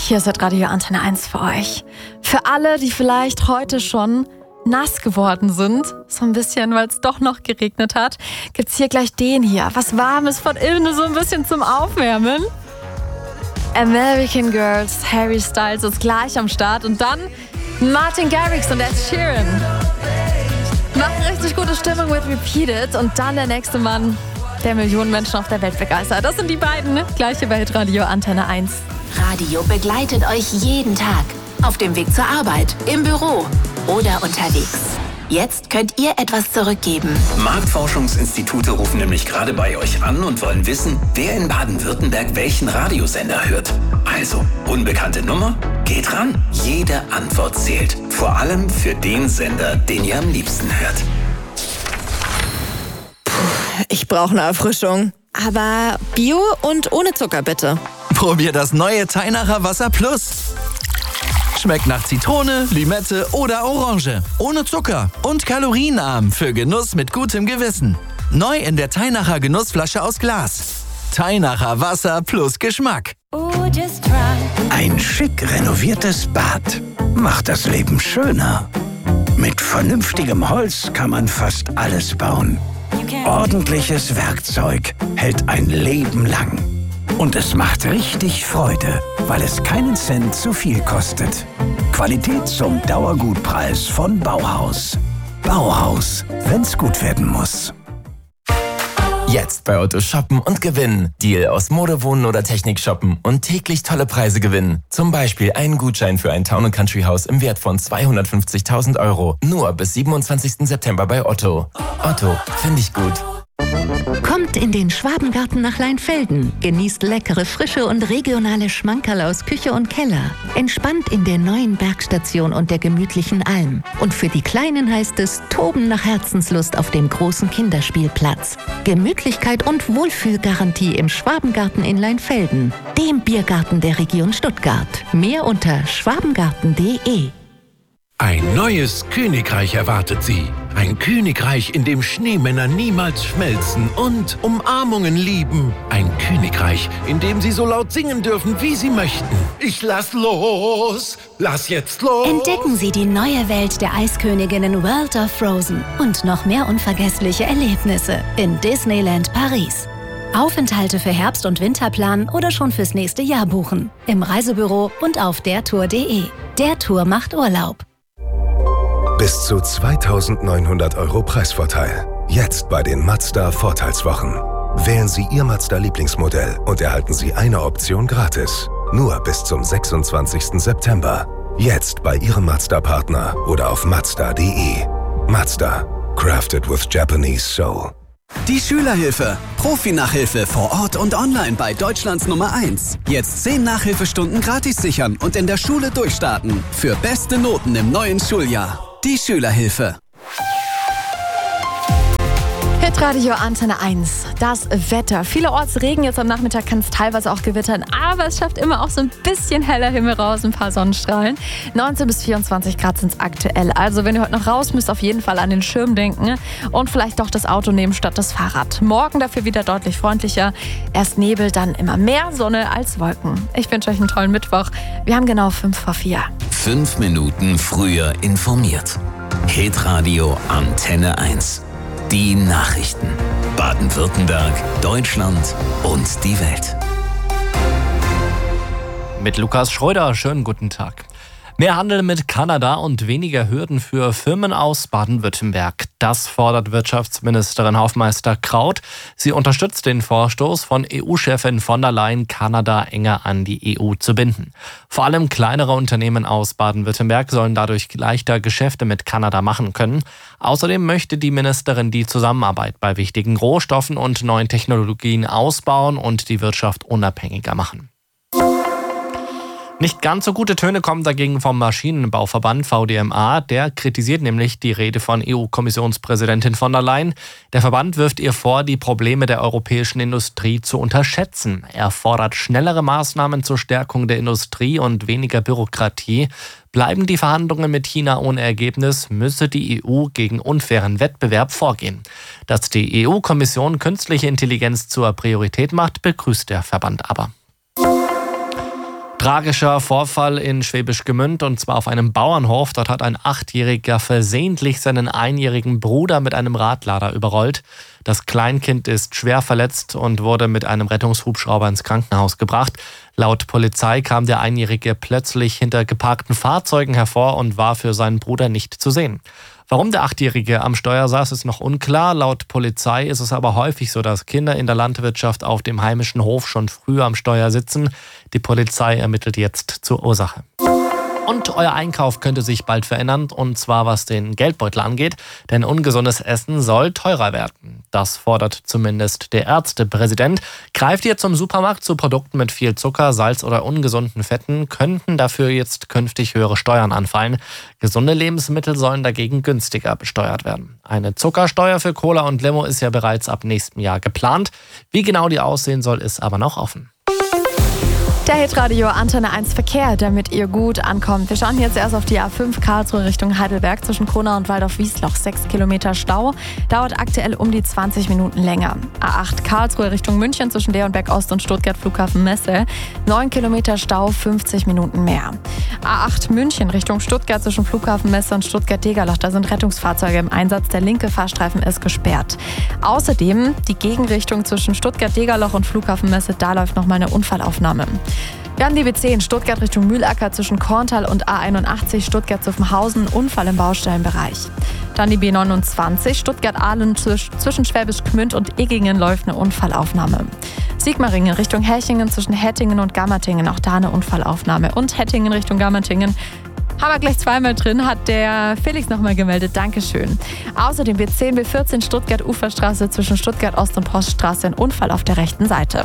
Hier ist Radio Antenne 1 für euch. Für alle, die vielleicht heute schon nass geworden sind, so ein bisschen, weil es doch noch geregnet hat, gibt's hier gleich den hier. Was Warmes von innen, so ein bisschen zum Aufwärmen. American Girls, Harry Styles ist gleich am Start und dann Martin Garrix und Ed Sheeran. Machen richtig gute Stimmung mit Repeated und dann der nächste Mann, der Millionen Menschen auf der Welt begeistert. Das sind die beiden, gleich hier bei Radio Antenne 1. Radio begleitet euch jeden Tag. Auf dem Weg zur Arbeit, im Büro oder unterwegs. Jetzt könnt ihr etwas zurückgeben. Marktforschungsinstitute rufen nämlich gerade bei euch an und wollen wissen, wer in Baden-Württemberg welchen Radiosender hört. Also, unbekannte Nummer? Geht ran. Jede Antwort zählt. Vor allem für den Sender, den ihr am liebsten hört. Ich brauche eine Erfrischung. Aber Bio und ohne Zucker, bitte. Probier das neue Teinacher Wasser Plus. Schmeckt nach Zitrone, Limette oder Orange. Ohne Zucker und kalorienarm für Genuss mit gutem Gewissen. Neu in der Teinacher Genussflasche aus Glas. Teinacher Wasser plus Geschmack. Ein schick renoviertes Bad macht das Leben schöner. Mit vernünftigem Holz kann man fast alles bauen. Ordentliches Werkzeug hält ein Leben lang. Und es macht richtig Freude, weil es keinen Cent zu viel kostet. Qualität zum Dauergutpreis von Bauhaus. Bauhaus, wenn's gut werden muss. Jetzt bei Otto shoppen und gewinnen. Deal aus Mode, Wohnen oder Technik shoppen und täglich tolle Preise gewinnen. Zum Beispiel einen Gutschein für ein Town & Country Haus im Wert von 250.000 €. Nur bis 27. September bei Otto. Otto, finde ich gut. Kommt in den Schwabengarten nach Leinfelden. Genießt leckere, frische und regionale Schmankerl aus Küche und Keller. Entspannt in der neuen Bergstation und der gemütlichen Alm. Und für die Kleinen heißt es Toben nach Herzenslust auf dem großen Kinderspielplatz. Gemütlichkeit und Wohlfühlgarantie im Schwabengarten in Leinfelden. Dem Biergarten der Region Stuttgart. Mehr unter schwabengarten.de. Ein neues Königreich erwartet Sie. Ein Königreich, in dem Schneemänner niemals schmelzen und Umarmungen lieben. Ein Königreich, in dem Sie so laut singen dürfen, wie Sie möchten. Ich lass los! Lass jetzt los! Entdecken Sie die neue Welt der Eisköniginnen World of Frozen und noch mehr unvergessliche Erlebnisse in Disneyland Paris. Aufenthalte für Herbst- und Winter planen oder schon fürs nächste Jahr buchen. Im Reisebüro und auf dertour.de. Der Tour macht Urlaub. Bis zu 2.900 € Preisvorteil. Jetzt bei den Mazda Vorteilswochen. Wählen Sie Ihr Mazda-Lieblingsmodell und erhalten Sie eine Option gratis. Nur bis zum 26. September. Jetzt bei Ihrem Mazda-Partner oder auf Mazda.de. Mazda. Crafted with Japanese Soul. Die Schülerhilfe. Profi-Nachhilfe vor Ort und online bei Deutschlands Nummer 1. Jetzt 10 Nachhilfestunden gratis sichern und in der Schule durchstarten. Für beste Noten im neuen Schuljahr. Die Schülerhilfe. Hitradio Antenne 1. Das Wetter. Vielerorts Regen, jetzt am Nachmittag kann es teilweise auch gewittern, aber es schafft immer auch so ein bisschen heller Himmel raus, ein paar Sonnenstrahlen. 19 bis 24 Grad sind es aktuell. Also wenn ihr heute noch raus müsst, auf jeden Fall an den Schirm denken und vielleicht doch das Auto nehmen statt das Fahrrad. Morgen dafür wieder deutlich freundlicher. Erst Nebel, dann immer mehr Sonne als Wolken. Ich wünsche euch einen tollen Mittwoch. Wir haben genau 5:04. 5 Minuten früher informiert. Hitradio Antenne 1. Die Nachrichten. Baden-Württemberg, Deutschland und die Welt. Mit Lukas Schröder, schönen guten Tag. Mehr Handel mit Kanada und weniger Hürden für Firmen aus Baden-Württemberg. Das fordert Wirtschaftsministerin Hofmeister-Kraut. Sie unterstützt den Vorstoß von EU-Chefin von der Leyen, Kanada enger an die EU zu binden. Vor allem kleinere Unternehmen aus Baden-Württemberg sollen dadurch leichter Geschäfte mit Kanada machen können. Außerdem möchte die Ministerin die Zusammenarbeit bei wichtigen Rohstoffen und neuen Technologien ausbauen und die Wirtschaft unabhängiger machen. Nicht ganz so gute Töne kommen dagegen vom Maschinenbauverband VDMA. Der kritisiert nämlich die Rede von EU-Kommissionspräsidentin von der Leyen. Der Verband wirft ihr vor, die Probleme der europäischen Industrie zu unterschätzen. Er fordert schnellere Maßnahmen zur Stärkung der Industrie und weniger Bürokratie. Bleiben die Verhandlungen mit China ohne Ergebnis, müsse die EU gegen unfairen Wettbewerb vorgehen. Dass die EU-Kommission künstliche Intelligenz zur Priorität macht, begrüßt der Verband aber. Tragischer Vorfall in Schwäbisch Gmünd und zwar auf einem Bauernhof. Dort hat ein 8-Jähriger versehentlich seinen 1-jährigen Bruder mit einem Radlader überrollt. Das Kleinkind ist schwer verletzt und wurde mit einem Rettungshubschrauber ins Krankenhaus gebracht. Laut Polizei kam der 1-Jährige plötzlich hinter geparkten Fahrzeugen hervor und war für seinen Bruder nicht zu sehen. Warum der 8-Jährige am Steuer saß, ist noch unklar. Laut Polizei ist es aber häufig so, dass Kinder in der Landwirtschaft auf dem heimischen Hof schon früh am Steuer sitzen. Die Polizei ermittelt jetzt zur Ursache. Und euer Einkauf könnte sich bald verändern, und zwar was den Geldbeutel angeht, denn ungesundes Essen soll teurer werden. Das fordert zumindest der Ärztepräsident. Greift ihr zum Supermarkt zu Produkten mit viel Zucker, Salz oder ungesunden Fetten, könnten dafür jetzt künftig höhere Steuern anfallen. Gesunde Lebensmittel sollen dagegen günstiger besteuert werden. Eine Zuckersteuer für Cola und Limo ist ja bereits ab nächstem Jahr geplant. Wie genau die aussehen soll, ist aber noch offen. Der Hitradio Antenne 1 Verkehr, damit ihr gut ankommt. Wir schauen jetzt erst auf die A5 Karlsruhe Richtung Heidelberg zwischen Kronau und Waldorf-Wiesloch. 6 Kilometer Stau, dauert aktuell um die 20 Minuten länger. A8 Karlsruhe Richtung München zwischen Leonberg Ost und Stuttgart Flughafen Messe. 9 Kilometer Stau, 50 Minuten mehr. A8 München Richtung Stuttgart zwischen Flughafen Messe und Stuttgart-Degerloch. Da sind Rettungsfahrzeuge im Einsatz. Der linke Fahrstreifen ist gesperrt. Außerdem die Gegenrichtung zwischen Stuttgart-Degerloch und Flughafen Messe. Da läuft nochmal eine Unfallaufnahme. Wir haben die B10 Stuttgart Richtung Mühlacker zwischen Korntal und A81 Stuttgart-Zuffenhausen, Unfall im Baustellenbereich. Dann die B29 Stuttgart-Ahlen zwischen Schwäbisch Gmünd und Eggingen läuft eine Unfallaufnahme. Sigmaringen Richtung Hechingen zwischen Hettingen und Gammertingen, auch da eine Unfallaufnahme. Und Hettingen Richtung Gammertingen haben wir gleich zweimal drin, hat der Felix nochmal gemeldet. Dankeschön. Außerdem B10, B14 Stuttgart-Uferstraße zwischen Stuttgart-Ost und Poststraße, ein Unfall auf der rechten Seite.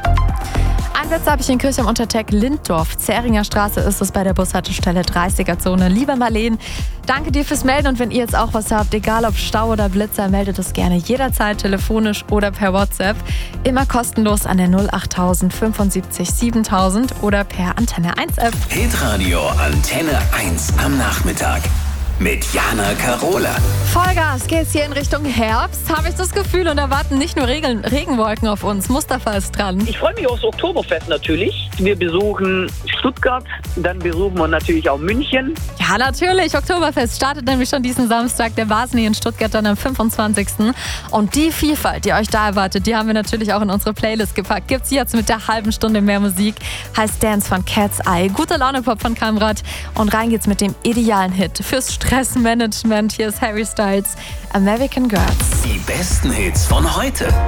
Einsätze habe ich in Kirch am Unterteck Linddorf. Zähringer Straße ist es bei der Bushaltestelle 30er-Zone. Liebe Marleen, danke dir fürs Melden. Und wenn ihr jetzt auch was habt, egal ob Stau oder Blitzer, meldet es gerne jederzeit telefonisch oder per WhatsApp. Immer kostenlos an der 08000 75 7000 oder per Antenne 1 App. Hitradio Antenne 1 am Nachmittag. Mit Jana Karola. Vollgas geht's hier in Richtung Herbst, habe ich das Gefühl. Und da warten nicht nur Regenwolken auf uns. Mustafa ist dran. Ich freue mich aufs Oktoberfest natürlich. Wir besuchen Stuttgart, dann besuchen wir natürlich auch München. Ja, natürlich. Oktoberfest startet nämlich schon diesen Samstag. Der Basni in Stuttgart dann am 25. Und die Vielfalt, die euch da erwartet, die haben wir natürlich auch in unsere Playlist gepackt. Gibt's jetzt mit der halben Stunde mehr Musik. Heißt Dance von Cat's Eye, Guter Laune-Pop von Kamrat. Und rein geht's mit dem idealen Hit fürs Stressmanagement. Hier ist Harry Styles, American Girls. Die besten Hits von heute.